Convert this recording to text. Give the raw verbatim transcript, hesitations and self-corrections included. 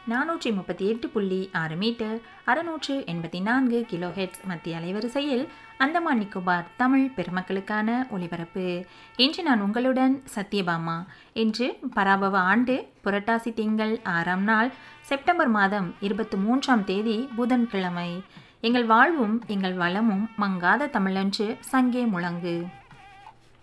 நானூற்றி முப்பத்தி எட்டு புள்ளி ஆறு மீட்டர் அறுநூற்று எண்பத்தி நான்கு கிலோ ஹெட்ஸ் மத்திய அலைவரிசையில் அந்தமான் நிக்கோபார் தமிழ் பெருமக்களுக்கான ஒளிபரப்பு. இன்று நான் உங்களுடன் சத்யபாமா. இன்று பராபவ ஆண்டு புரட்டாசி திங்கள் ஆறாம் நாள் செப்டம்பர் மாதம் இருபத்தி மூன்றாம் தேதி புதன்கிழமை. எங்கள் வாழ்வும் எங்கள் வளமும் மங்காத தமிழன்று சங்கே முழங்கு.